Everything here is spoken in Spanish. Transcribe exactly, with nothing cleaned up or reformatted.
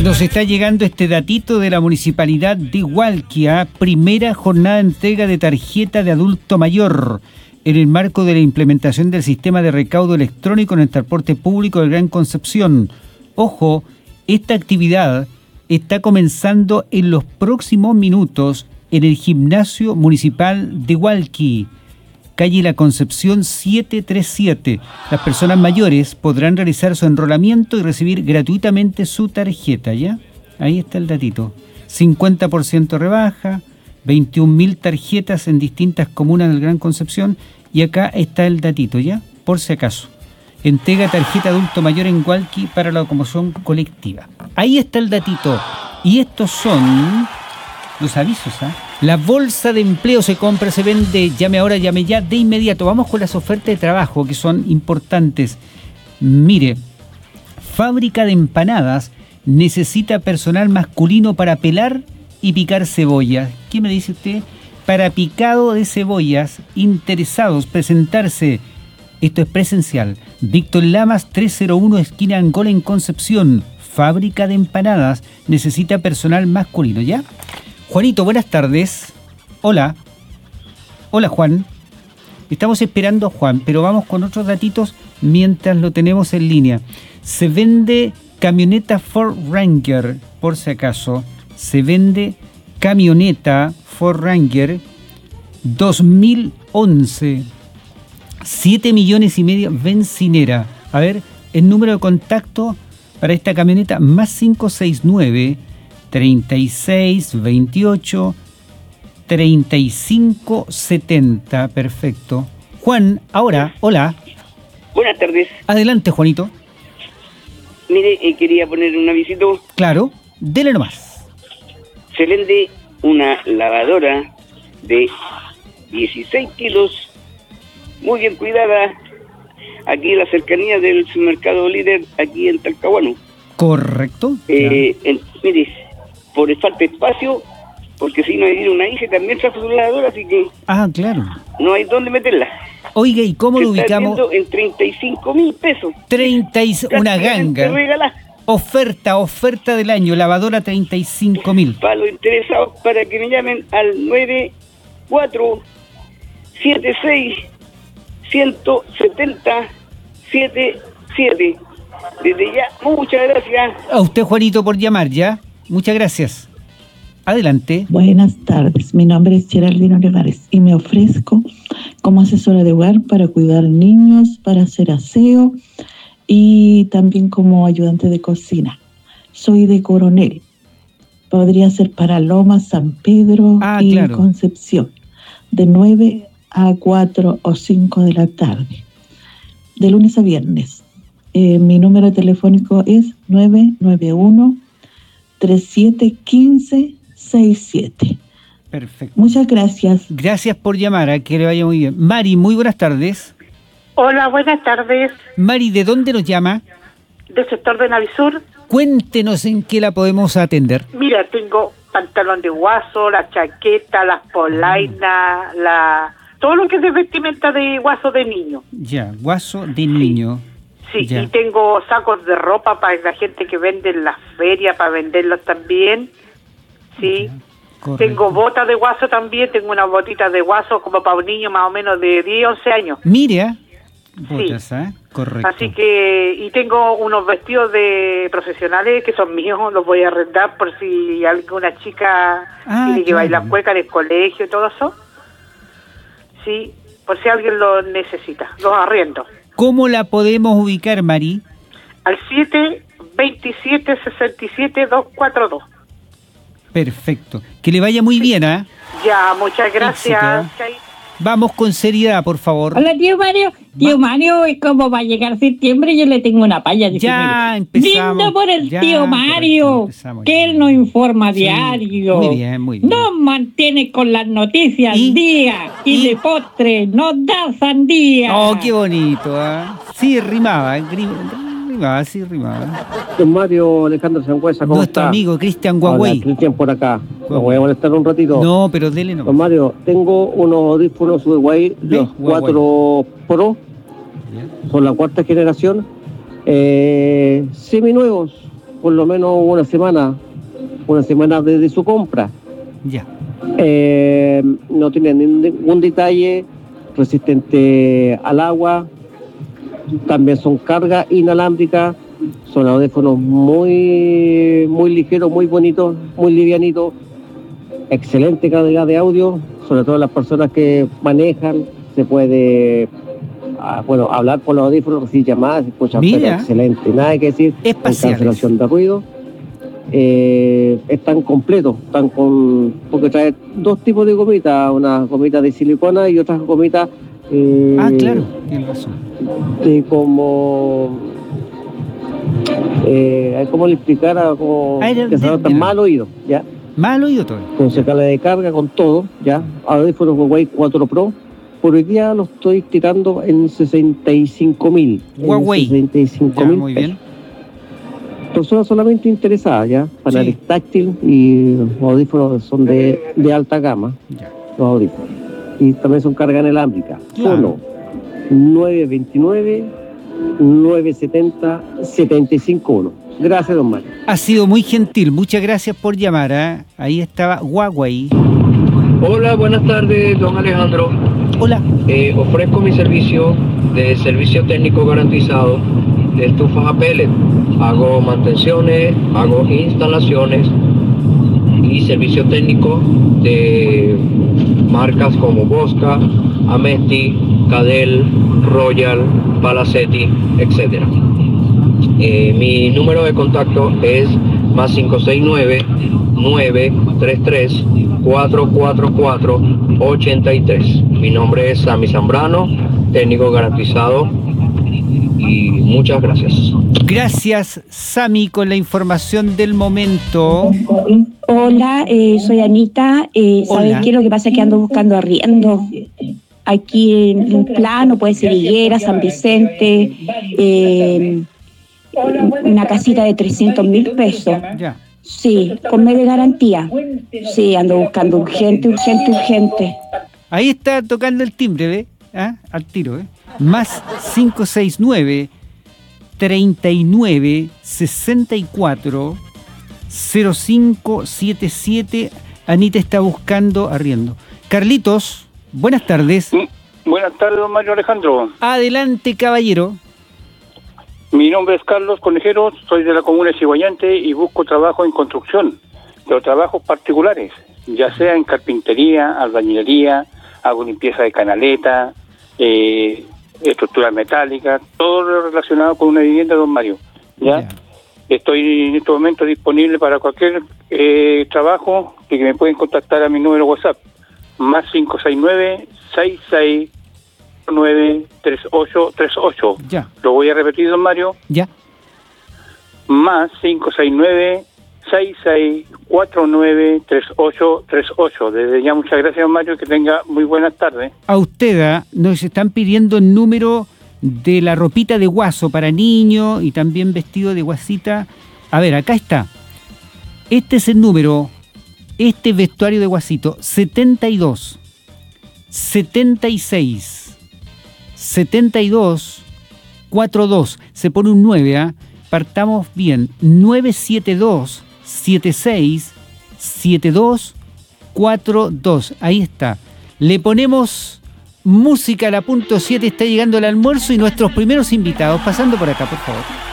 Nos está llegando este datito de la Municipalidad de Hualquia, primera jornada de entrega de tarjeta de adulto mayor en el marco de la implementación del sistema de recaudo electrónico en el transporte público del Gran Concepción. Ojo, esta actividad está comenzando en los próximos minutos en el Gimnasio Municipal de Hualqui, calle La Concepción setecientos treinta y siete. Las personas mayores podrán realizar su enrolamiento y recibir gratuitamente su tarjeta, ¿ya? Ahí está el datito. cincuenta por ciento rebaja, veintiún mil tarjetas en distintas comunas del Gran Concepción, y acá está el datito, ¿ya? Por si acaso. Entrega tarjeta adulto mayor en Hualqui para la locomoción colectiva. Ahí está el datito. Y estos son los avisos, ¿ah? ¿eh? La bolsa de empleo se compra, se vende, llame ahora, llame ya, de inmediato. Vamos con las ofertas de trabajo que son importantes. Mire, fábrica de empanadas necesita personal masculino para pelar y picar cebollas. ¿Qué me dice usted? Para picado de cebollas, interesados, presentarse. Esto es presencial. Víctor Lamas trescientos uno, esquina Angola en Concepción. Fábrica de empanadas necesita personal masculino, ¿ya? Juanito, buenas tardes. Hola. Hola, Juan. Estamos esperando a Juan, pero vamos con otros datitos mientras lo tenemos en línea. Se vende camioneta Ford Ranger, por si acaso. Se vende camioneta Ford Ranger dos mil once. siete millones y medio bencinera. A ver, el número de contacto para esta camioneta, más cinco seis nueve, treinta y seis, veintiocho, treinta y cinco, setenta. Perfecto. Juan, ahora, hola. Buenas tardes. Adelante, Juanito. Mire, eh, quería poner un avisito. Claro, dele nomás. Se vende una lavadora de dieciséis kilos, muy bien cuidada, aquí en la cercanía del supermercado Líder, aquí en Talcahuano. Correcto. Eh, en, mire, por falta de espacio, porque si no hay una hija también trajo su lavadora, así que ah, claro, no hay dónde meterla. Oiga, ¿y cómo se lo ubicamos? Está en treinta y cinco mil pesos. treinta y una ganga. Regala. Oferta, oferta del año, lavadora treinta y cinco mil. Para los interesados, para que me llamen al nueve cuatro siete seis uno siete cero siete siete. Desde ya, muchas gracias. A usted, Juanito, por llamar, ¿ya? Muchas gracias. Adelante. Buenas tardes, mi nombre es Geraldine Olivares y me ofrezco como asesora de hogar para cuidar niños, para hacer aseo y también como ayudante de cocina. Soy de Coronel. Podría ser para Lomas, San Pedro ah, y claro. Concepción, de nueve a cuatro o cinco de la tarde, de lunes a viernes. Eh, mi número telefónico es nueve nueve uno, tres siete uno cinco seis siete. Perfecto. Muchas gracias. Gracias por llamar, a que le vaya muy bien. Mari, muy buenas tardes. Hola, buenas tardes. Mari, ¿de dónde nos llama? Del sector de Navisur. Cuéntenos en qué la podemos atender. Mira, tengo pantalón de guaso, la chaqueta, las polainas, la todo lo que es de vestimenta de guaso de niño. Ya, guaso de niño. Sí, ya. Y tengo sacos de ropa para la gente que vende en las ferias, para venderlos también. Sí. Ya, tengo botas de guaso también, tengo unas botitas de guaso como para un niño más o menos de diez, once años. Mira, botas, sí. ¿eh? Correcto. Así que, y tengo unos vestidos de profesionales que son míos, los voy a arrendar por si alguna chica ah, tiene que claro. bailar cueca en el colegio y todo eso. Sí, por si alguien lo necesita, los arriendo. ¿Cómo la podemos ubicar, Mari? Al siete veintisiete sesenta y siete doscientos cuarenta y dos. Perfecto. Que le vaya muy bien, ¿ah? ¿eh? Ya, muchas gracias. Vamos con seriedad, por favor. Hola, tío Mario. Tío Va. Mario, ¿y cómo va a llegar septiembre? Yo le tengo una palla. Dice, ya mire, empezamos. Lindo por el ya, tío Mario, que él nos informa sí, diario. Muy bien, muy bien. Nos mantiene con las noticias ¿Y? día y, y de postre nos da sandía. Oh, qué bonito, ¿eh? Sí, rimaba, rimaba, sí, rimaba. Don Mario Alejandro Sangüesa, ¿cómo Nuestro está? amigo Cristian Huawei. Hola, Cristian por acá. Me voy a molestar un ratito. No, pero dele no. Don Mario, tengo unos audífonos Huawei, los cuatro Pro, son la cuarta generación, eh, seminuevos, por lo menos una semana, una semana desde su compra. Ya. Eh, no tienen ningún detalle, resistente al agua, también son cargas inalámbricas, son audífonos muy, muy ligeros, muy bonitos, muy livianitos, excelente calidad de audio, sobre todo las personas que manejan, se puede, ah, bueno, hablar por los audífonos, recibir llamadas, se escucha excelente, nada que decir, con cancelación de ruido. Eh, están completos, están con, porque trae dos tipos de gomitas, una gomita de silicona y otras gomitas eh, ah, claro, tienes razón, de como eh, ¿cómo le explicara? Como ah, que se adaptan mal oído, ya mal oído todo, con secala de carga, con todo, ya audífonos Huawei cuatro Pro, por hoy día lo estoy tirando en sesenta y cinco mil Huawei, sesenta y cinco mil muy bien. Personas solamente interesadas, ¿ya? Paneles sí. táctil y los audífonos son de, de alta gama, ya. Los audífonos. Y también son carga inalámbrica. Claro. Solo nueve dos nueve, nueve siete cero, siete cinco uno. Gracias, don Mario. Ha sido muy gentil, muchas gracias por llamar, ¿eh? Ahí estaba Huawei. Hola, buenas tardes, don Alejandro. Hola. Eh, ofrezco mi servicio de servicio técnico garantizado de estufas a pellet. Hago mantenciones, hago instalaciones y servicio técnico de marcas como Bosca, Amesti, Cadel, Royal, Palacete, etcétera. Eh, mi número de contacto es más cinco seis nueve, nueve tres tres, cuatro cuatro cuatro, ocho tres. Mi nombre es Sammy Zambrano, técnico garantizado. Y muchas gracias. Gracias, Sami, con la información del momento. Hola, eh, soy Anita. Eh, ¿Sabes qué? Lo que pasa es que ando buscando arriendo. Aquí en un plano, puede ser Higuera, San Vicente, eh, una casita de trescientos mil pesos. Ya. Sí, con media garantía. Sí, ando buscando urgente, urgente, urgente. Ahí está tocando el timbre, ¿ve? ¿Ah? Al tiro, ¿eh? Más cinco seis nueve, treinta y nueve, sesenta y cuatro, cero cinco siete siete. Anita está buscando arriendo. Carlitos, buenas tardes. Buenas tardes, don Mario Alejandro. Adelante, caballero. Mi nombre es Carlos Conejeros, soy de la comuna de Ciguayante y busco trabajo en construcción, pero trabajos particulares, ya sea en carpintería, albañilería, hago limpieza de canaleta, eh, estructuras metálicas, todo lo relacionado con una vivienda, don Mario. ¿Ya? Yeah. Estoy en este momento disponible para cualquier eh, trabajo que me pueden contactar a mi número WhatsApp, más cinco seis nueve, seis seis nueve, tres ocho tres ocho. Ya. Lo voy a repetir, don Mario. Ya. Más cinco seis nueve, seis seis cuatro nueve, tres ocho tres ocho. Desde ya, muchas gracias, don Mario, que tenga muy buenas tardes. A usted, nos están pidiendo el número de la ropita de guaso para niños y también vestido de guasita. A ver, acá está. Este es el número, este vestuario de guasito, setenta y dos, setenta y seis, setenta y dos, cuarenta y dos. Se pone un nueve, ¿ah? ¿eh? Partamos bien. nueve siete dos, siete seis, siete dos, cuatro dos. Ahí está. Le ponemos música a la punto siete. Está llegando el almuerzo y nuestros primeros invitados. Pasando por acá, por favor.